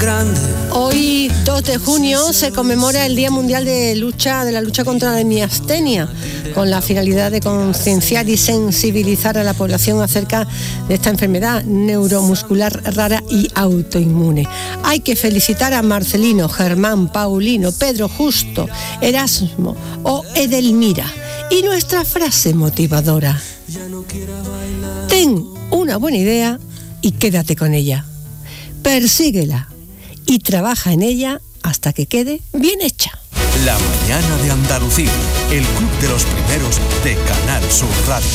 grande. Hoy, 2 de junio, se conmemora el Día Mundial de la lucha contra la miastenia, con la finalidad de concienciar y sensibilizar a la población acerca de esta enfermedad neuromuscular rara y autoinmune. Hay que felicitar a Marcelino, Germán, Paulino, Pedro, Justo, Erasmo o Edelmira. Y nuestra frase motivadora: ten una buena idea y quédate con ella. Persíguela y trabaja en ella hasta que quede bien hecha. La mañana de Andalucía, el club de los primeros de Canal Sur Radio.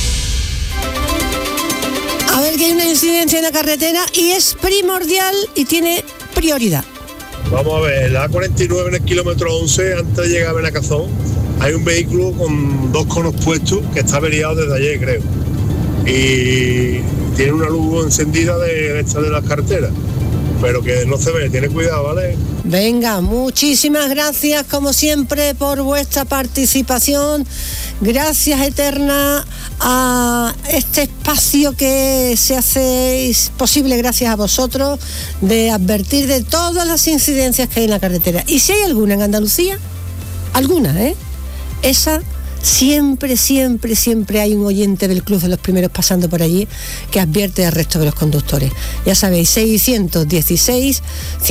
A ver, que hay una incidencia en la carretera y es primordial y tiene prioridad. Vamos a ver, la A49 en el kilómetro 11, antes de llegar a Benacazón, hay un vehículo con 2 conos puestos que está averiado desde ayer, creo. Y tiene una luz encendida de esta de las carreteras, pero que no se ve, tiene cuidado, ¿vale? Venga, muchísimas gracias como siempre por vuestra participación. Gracias eterna a este espacio que se hace posible gracias a vosotros, de advertir de todas las incidencias que hay en la carretera. Y si hay alguna en Andalucía, esa siempre hay un oyente del Club de los Primeros pasando por allí que advierte al resto de los conductores. Ya sabéis, 616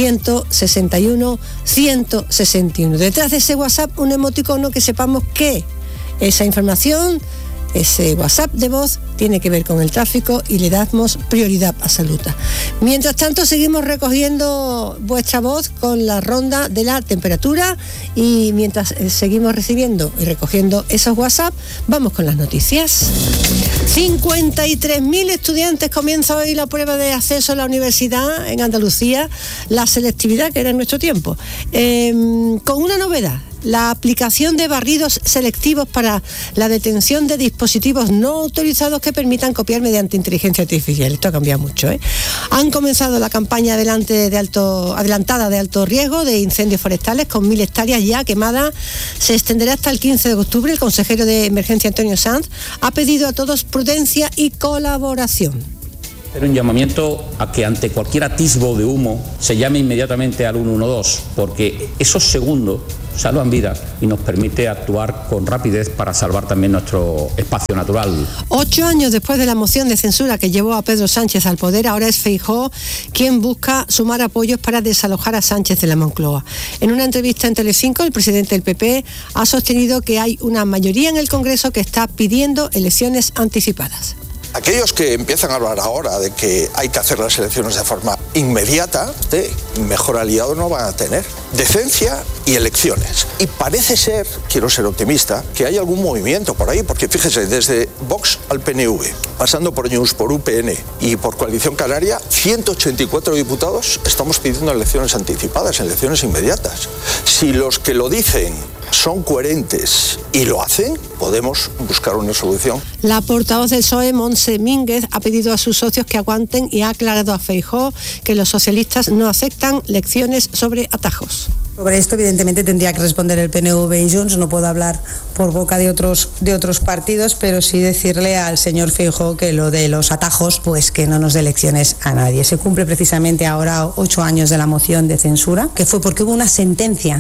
161 161. Detrás de ese WhatsApp un emoticono que sepamos que esa información, ese WhatsApp de voz, tiene que ver con el tráfico y le damos prioridad absoluta. Mientras tanto, seguimos recogiendo vuestra voz con la ronda de la temperatura, y mientras seguimos recibiendo y recogiendo esos WhatsApp, vamos con las noticias. 53.000 estudiantes comienza hoy la prueba de acceso a la universidad en Andalucía, la selectividad que era en nuestro tiempo, con una novedad: la aplicación de barridos selectivos para la detención de dispositivos no autorizados que permitan copiar mediante inteligencia artificial. Esto ha cambiado mucho, ¿eh? Han comenzado la campaña adelantada de alto riesgo de incendios forestales, con 1.000 hectáreas ya quemadas. Se extenderá hasta el 15 de octubre. El consejero de Emergencia, Antonio Sanz, ha pedido a todos prudencia y colaboración. Un llamamiento a que ante cualquier atisbo de humo se llame inmediatamente al 112, porque esos segundos salvan vidas y nos permite actuar con rapidez para salvar también nuestro espacio natural. 8 años después de la moción de censura que llevó a Pedro Sánchez al poder, ahora es Feijóo quien busca sumar apoyos para desalojar a Sánchez de la Moncloa. En una entrevista en Telecinco, el presidente del PP ha sostenido que hay una mayoría en el Congreso que está pidiendo elecciones anticipadas. Aquellos que empiezan a hablar ahora de que hay que hacer las elecciones de forma inmediata, mejor aliado no van a tener. Decencia y elecciones. Y parece ser, quiero ser optimista, que hay algún movimiento por ahí, porque fíjese, desde Vox al PNV, pasando por Junts, por UPN y por Coalición Canaria, 184 diputados estamos pidiendo elecciones anticipadas, elecciones inmediatas. Si los que lo dicen son coherentes y lo hacen, podemos buscar una solución. La portavoz del PSOE, Montse Mínguez, ha pedido a sus socios que aguanten y ha aclarado a Feijóo que los socialistas no aceptan lecciones sobre atajos. Sobre esto, evidentemente, tendría que responder el PNV y Junts. No puedo hablar por boca de otros partidos, pero sí decirle al señor Feijóo que lo de los atajos, pues que no nos dé lecciones a nadie. Se cumple precisamente ahora 8 años de la moción de censura, que fue porque hubo una sentencia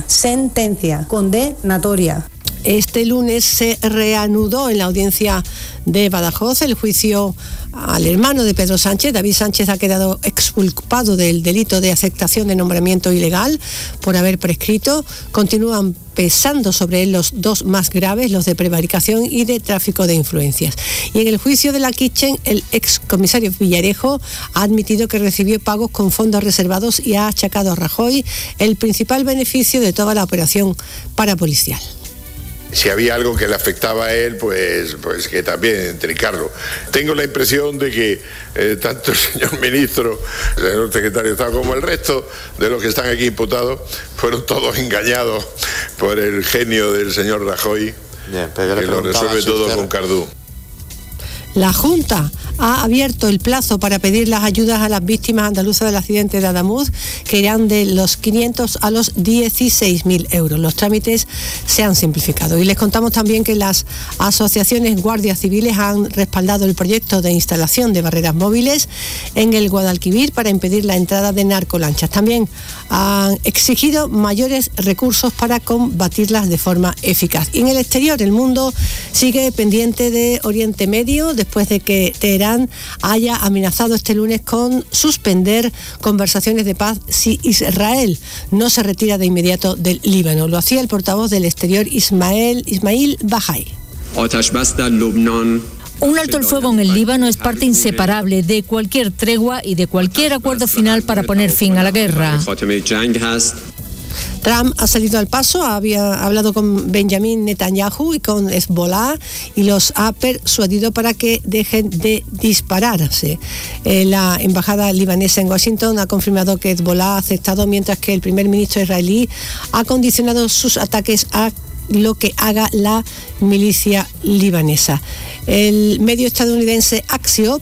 condenatoria. Este lunes se reanudó en la audiencia de Badajoz el juicio al hermano de Pedro Sánchez. David Sánchez ha quedado exculpado del delito de aceptación de nombramiento ilegal por haber prescrito. Continúan pesando sobre él los 2 más graves, los de prevaricación y de tráfico de influencias. Y en el juicio de la Kitchen, el excomisario Villarejo ha admitido que recibió pagos con fondos reservados y ha achacado a Rajoy el principal beneficio de toda la operación parapolicial. Si había algo que le afectaba a él, pues que también trincarlo. Tengo la impresión de que tanto el señor ministro, el señor secretario de Estado, como el resto de los que están aquí imputados, fueron todos engañados por el genio del señor Rajoy, que lo resuelve todo con Cardú. La Junta ha abierto el plazo para pedir las ayudas a las víctimas andaluzas del accidente de Adamuz, que irán de los 500 a los 16.000 euros. Los trámites se han simplificado. Y les contamos también que las asociaciones guardias civiles han respaldado el proyecto de instalación de barreras móviles en el Guadalquivir para impedir la entrada de narcolanchas. También han exigido mayores recursos para combatirlas de forma eficaz. Y en el exterior, el mundo sigue pendiente de Oriente Medio después de que Teherán haya amenazado este lunes con suspender conversaciones de paz si Israel no se retira de inmediato del Líbano. Lo hacía el portavoz del Exterior Ismail Bahai. Un alto el fuego en el Líbano es parte inseparable de cualquier tregua y de cualquier acuerdo final para poner fin a la guerra. Trump ha salido al paso, había hablado con Benjamin Netanyahu y con Hezbollah y los ha persuadido para que dejen de dispararse. La embajada libanesa en Washington ha confirmado que Hezbollah ha aceptado, mientras que el primer ministro israelí ha condicionado sus ataques a lo que haga la milicia libanesa. El medio estadounidense Axios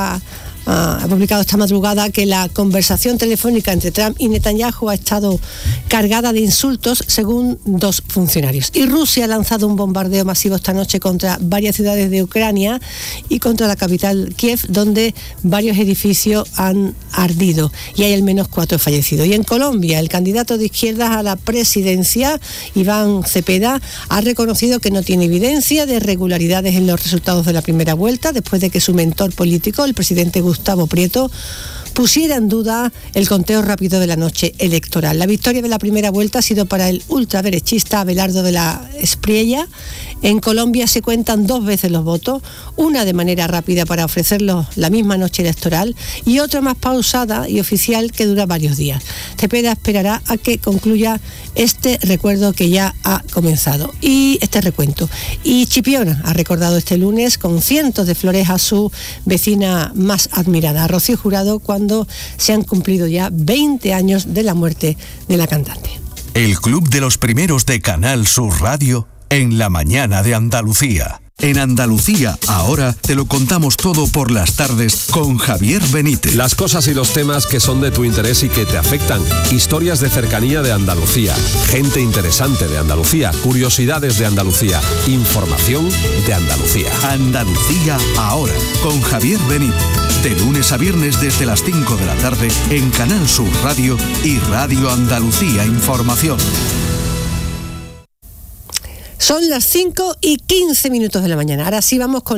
ha publicado esta madrugada que la conversación telefónica entre Trump y Netanyahu ha estado cargada de insultos, según dos funcionarios. Y Rusia ha lanzado un bombardeo masivo esta noche contra varias ciudades de Ucrania y contra la capital Kiev, donde varios edificios han ardido y hay al menos 4 fallecidos. Y en Colombia, el candidato de izquierdas a la presidencia, Iván Cepeda, ha reconocido que no tiene evidencia de irregularidades en los resultados de la primera vuelta, después de que su mentor político, el presidente Gustavo Prieto, pusiera en duda el conteo rápido de la noche electoral. La victoria de la primera vuelta ha sido para el ultraderechista Abelardo de la Espriella. En Colombia se cuentan 2 veces los votos, una de manera rápida para ofrecerlos la misma noche electoral y otra más pausada y oficial que dura varios días. Cepeda esperará a que concluya este recuerdo que ya ha comenzado. Y este recuento. Y Chipiona ha recordado este lunes con cientos de flores a su vecina más admirada, Rocío Jurado, cuando se han cumplido ya 20 años de la muerte de la cantante. El Club de los Primeros de Canal Sur Radio en la mañana de Andalucía. En Andalucía ahora te lo contamos todo por las tardes con Javier Benítez. Las cosas y los temas que son de tu interés y que te afectan. Historias de cercanía de Andalucía. Gente interesante de Andalucía. Curiosidades de Andalucía. Información de Andalucía. Andalucía ahora con Javier Benítez. De lunes a viernes desde las 5 de la tarde en Canal Sur Radio y Radio Andalucía Información. Son las 5:15 de la mañana. Ahora sí vamos con